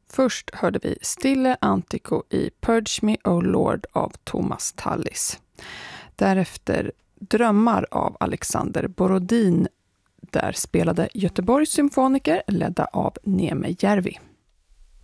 Först hörde vi Stille Antico i Purge Me, O Lord av Thomas Tallis. Därefter Drömmar av Alexander Borodin. Där spelade Göteborgs symfoniker ledda av Niemi Järvi.